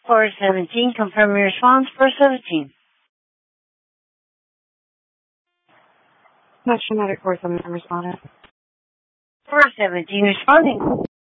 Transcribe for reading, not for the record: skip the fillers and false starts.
417, confirm your response. 417. Metro Medic 417 responded. 417 responding.